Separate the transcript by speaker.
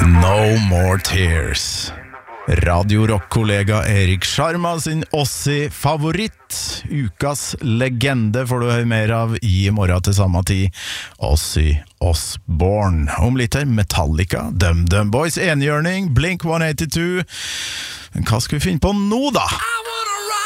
Speaker 1: No More Tears. Radio Rock-kollega Erik Sharma sin Ozzy-favoritt. Ukas legende får du høre mer av i morgen til samme tid. Ozzy Osbourne. Om litt her Metallica, Dum Dum Boys, enhjørning, Blink 182. Men hva skal vi finne på nå da?